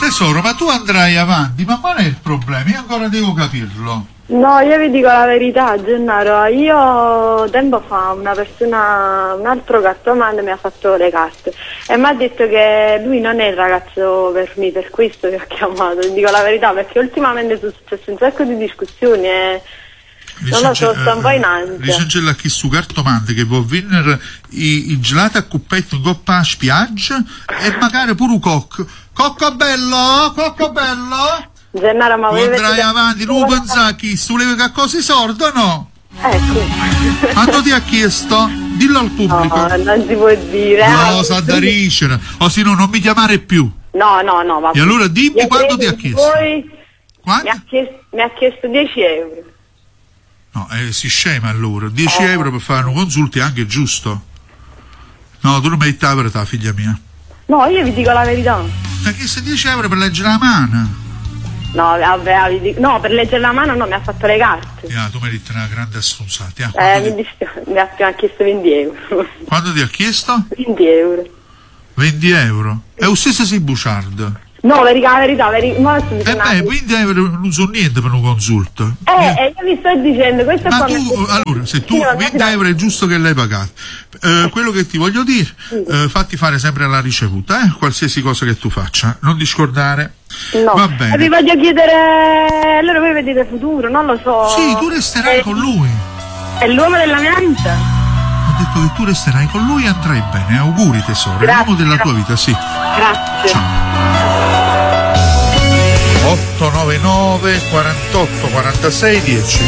Tesoro, ma tu andrai avanti, ma qual è il problema? Io ancora devo capirlo. No, io vi dico la verità, Gennaro, io tempo fa un altro cartomante mi ha fatto le carte e mi ha detto che lui non è il ragazzo per me, per questo che ho chiamato, vi dico la verità, perché ultimamente sono successe un sacco di discussioni e non lo so, sto un po' in ansia. Dicengela chi su cartomante che vuol vincere i gelati a cuppetto in coppa a spiaggia e magari pure un cocco. Cocco bello! Gennaro, ma tu andrai avanti, non pensare che su le cose sordo, no? Ecco. Quando ti ha chiesto? Dillo al pubblico. No, non si può dire. No, sa da ricere, o se no non mi chiamare più. No, va. E allora dimmi quanto ti ha chiesto. Quanto? Mi ha chiesto 10 euro. No, si scema allora. 10 euro per fare un consulto è anche giusto. No, tu non mi hai detto la verità, figlia mia. No, io vi dico la verità. Ma che se 10 euro per leggere la mano? No, vabbè, no, per leggere la mano no, mi ha fatto le carte. Tu mi hai detto una grande assunzata. Mi ha chiesto 20 euro. Quando ti ha chiesto? 20 euro. 20 euro? È lo stesso si buciardo. No, la verità. 20 euro non sono niente per un consulto. Io vi sto dicendo, questo ma qua. Allora, se tu 20 euro è giusto che l'hai pagato. Quello che ti voglio dire, fatti fare sempre la ricevuta, qualsiasi cosa che tu faccia, non ti scordare. No. Va bene. E vi voglio chiedere, allora voi vedete futuro, non lo so. Sì, tu resterai con lui. È l'uomo della mia vita. Ho detto che tu resterai con lui e andrai bene. Auguri tesoro, è l'uomo della tua vita, sì. Grazie. Ciao. 899 48 46 10